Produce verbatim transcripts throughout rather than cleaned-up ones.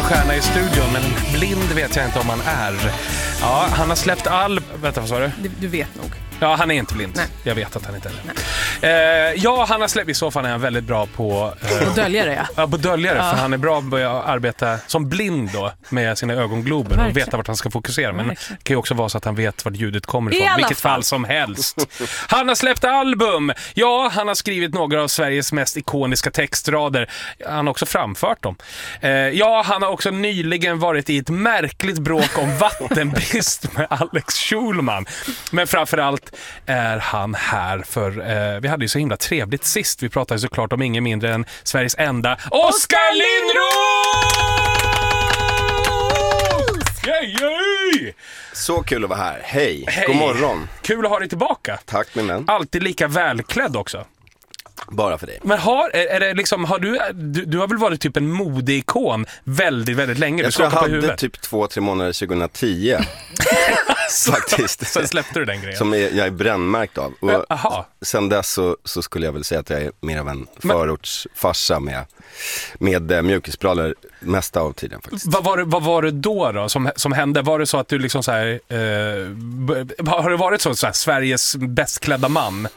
stjärna i studion, men blind vet jag inte om han är. Ja, han har släppt all... Vänta, vad sa du? Du, du vet nog. Ja, han är inte blind. Nej. Jag vet att han inte är det. Eh, ja, han har släppt. I så fall är han väldigt bra på... Eh, och dölja det, ja. Ja, på dölja det, Ja. för han är bra på att arbeta som blind då, med sina ögonglober. Verkligen. Och veta vart han ska fokusera. Men Verkligen. det kan ju också vara så att han vet vart ljudet kommer I ifrån. alla Vilket fall. fall som helst. Han har släppt album. Ja, han har skrivit några av Sveriges mest ikoniska textrader. Han har också framfört dem. Eh, ja, han har också nyligen varit i ett märkligt bråk om vattenbrist med Alex Schulman. Men framförallt är han här för eh, vi hade ju så himla trevligt sist. Vi pratade såklart om ingen mindre än Sveriges enda Oskar Lindros! Yay, yay! Så kul att vara här. Hej. Hej. God morgon. Kul att ha dig tillbaka. Tack min vän. Alltid lika välklädd också. Bara för dig. Men har, är, är det liksom, har du, du, du har väl varit typ en modeikon väldigt, väldigt länge? Jag Du tror jag skakar på hade huvudet. typ två, tre månader tjugohundratio. Faktiskt. Sen släppte du den grejen. Som är, jag är brännmärkt av. Och Aha. sen dess så, så skulle jag väl säga att jag är mer av en förortsfarsa med, med äh, mjukisbrallor mesta av tiden faktiskt. Vad var det, vad var det då då som, som hände? Var det så att du liksom så här, eh, b- har det varit så, så här, Sveriges bästklädda man?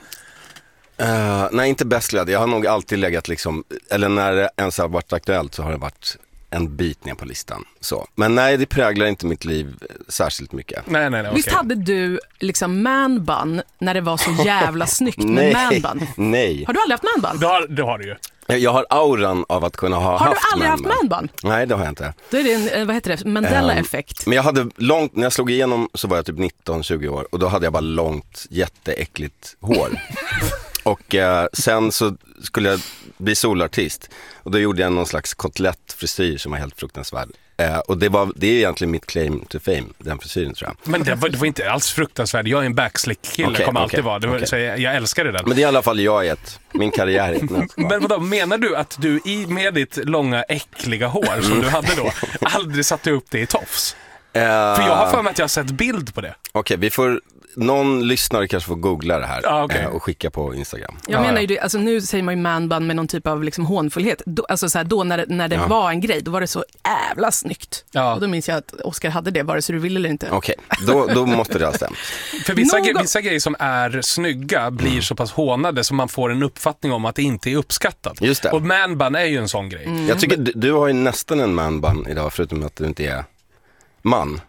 Uh, nej, inte bästklädd. Jag har nog alltid legat liksom, eller när det ens har varit aktuellt så har det varit en bit ner på listan. Så. Men nej, det präglar inte mitt liv särskilt mycket. Nej, nej, nej. Visst okej. hade du liksom man-bun när det var så jävla snyggt med Nej, man-bun? nej. Har du aldrig haft man-bun? Det har, det har du ju. Jag har auran av att kunna ha Har haft du aldrig haft man-bun. man-bun? Nej, det har jag inte. Då är det en, eh, vad heter det, Mandela-effekt. Men jag hade långt, när jag slog igenom så var jag typ nitton tjugo år. Och då hade jag bara långt, jätteäckligt hår. Och eh, sen så skulle jag bli solartist. Och då gjorde jag någon slags kotlettfrisyr som var helt fruktansvärd. Eh, och det, var, det är egentligen mitt claim to fame, den frisyren tror jag. Men det var, det var inte alls fruktansvärt. Jag är en backslick-kille, Okej, kommer okej, alltid vara. Det var, okej. så jag, jag älskade den. Men det är i alla fall jag i ett, min karriär i ett nötskal. Men vadå, menar du att du i med ditt långa äckliga hår som du hade då aldrig satte upp det i tofs? Eh, För jag har för mig att jag har sett bild på det. Okej, vi får... Någon lyssnare kanske får googla det här Ah, okay. eh, och skicka på Instagram. Jag Ja, menar ja. ju det, alltså nu säger man ju man-bun med någon typ av liksom hånfullhet. Då, alltså så här, då när, när det Ja. var en grej, då var det så jävla snyggt. Ja. Och då minns jag att Oskar hade det, vare sig du vill eller inte. Okej, då, då måste det ha stämt. För vissa, Någon- gre- vissa grejer som är snygga blir så pass hånade så man får en uppfattning om att det inte är uppskattat. Just det. Och man-bun är ju en sån grej. Mm. Jag tycker du, du har ju nästan en man-bun idag, förutom att du inte är man.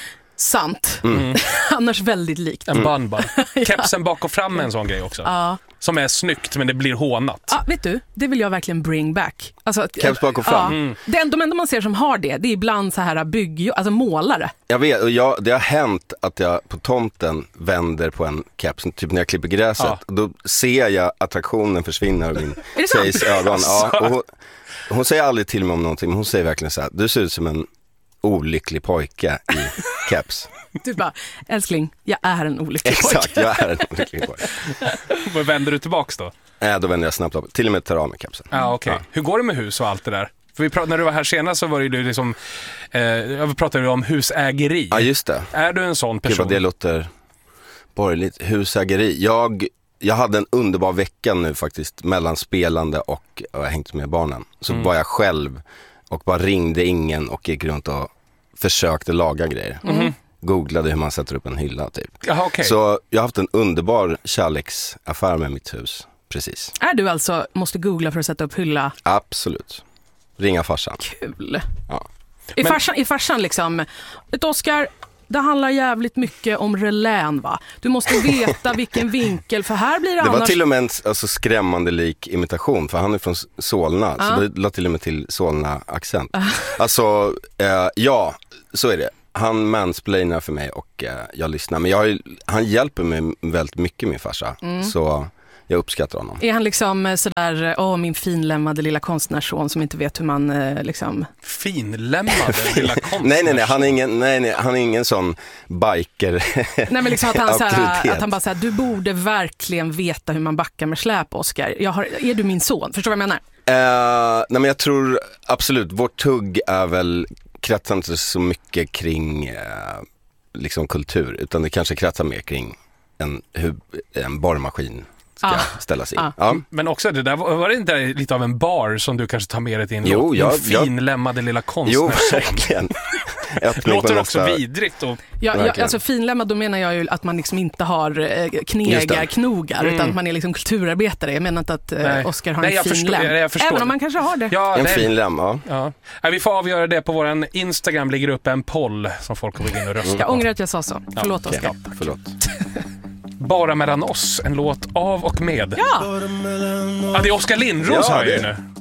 Sant. Mm. Annars väldigt likt. En bun-bun. Kepsen bak och fram är en sån grej också. Ja. Som är snyggt men det blir hånat. Ja, vet du, det vill jag verkligen bring back. Alltså, att- Keps bak och fram. Ja. Det, de enda man ser som har det, det är ibland så här bygg, alltså målare. Jag vet, och jag, det har hänt att jag på tomten vänder på en keps, typ när jag klipper gräset. Ja. Och då ser jag attraktionen försvinna ur min Är det sant? tjejs ögon. Ja, och hon, hon säger aldrig till mig om någonting, men hon säger verkligen så här: du ser ut som en olycklig pojke i keps. Du bara, älskling, jag är en olycklig Exakt, pojke. jag är en olycklig pojke. Vad vänder du tillbaks då? Äh, då vänder jag snabbt upp, till och med tar av mig kepsen. Ja, okej. Ja. Hur går det med hus och allt det där? För vi prat- när du var här senast så var det ju liksom, eh, jag pratade om husägeri. Ja, just det. Är du en sån Gud person? vad det låter borgerligt. Husägeri. Jag, jag hade en underbar vecka nu faktiskt, mellan spelande och, och jag hängt med barnen. Så Mm. var jag själv och bara ringde ingen och gick runt och försökte laga grejer. Mhm. Googlade hur man sätter upp en hylla typ. Jaha, okej. Så jag har haft en underbar kärleksaffär med mitt hus. Precis. Är du alltså, måste googla för att sätta upp hylla? Absolut. Ringa farsan. Kul. Ja. Är, Men- farsan, är farsan liksom, ett Oskar, det handlar jävligt mycket om relän, va? Du måste veta vilken vinkel, för här blir det, Det var annars... till och med en alltså, skrämmande lik imitation, för han är från Solna, Ja. så det la till och med till Solna-accent. Alltså, eh, ja, så är det. Han mansplainar för mig och eh, jag lyssnar. Men jag har ju, han hjälper mig väldigt mycket, min farsa. Mm. Så jag uppskattar honom. Är han liksom eh, sådär, åh min finlämmade lilla konstnärsson som inte vet hur man eh, liksom... Finlämmade lilla konstnärs. Nej, nej, nej, han är ingen, nej, nej, han är ingen sån biker. Nej, men liksom att han, såhär, Auktoritet. att han bara säger, du borde verkligen veta hur man backar med släp, Oskar. Jag har, är du min son? Förstår du vad jag menar? Eh, nej, men jag tror absolut, vårt tugg är väl, kretsar inte så mycket kring eh, liksom kultur, utan det kanske kretsar mer kring en, hur, en borrmaskin ska Ah. ställas in. Ah. Ja. Men också det där, var det inte lite av en bar som du kanske tar med dig till en Jo, låt? jag- En finlämmade lilla konstnär. Jo, verkligen. Öppning på Låter också nästa- vidrigt. Och... Ja, ja, Verkligen. alltså finlämmad, då menar jag ju att man liksom inte har eh, Just knegar, det. knogar, Mm. utan att man är liksom kulturarbetare. Jag menar inte att eh, Nej. Oscar har Nej, en jag fin förstår- lem. jag förstår Även det. om man kanske har det. Ja, En nej. fin lem, ja. Ja. Nej, vi får avgöra det på våran Instagram. Ligger upp en poll som folk kommer gå in och rösta Jag på. ångrar att jag sa så. Förlåt, Okej, Oscar. Förlåt. Bara mellan oss, en låt av och med. Ja, Ja, det är Oskar Lindros Ja, hör jag ju det- nu.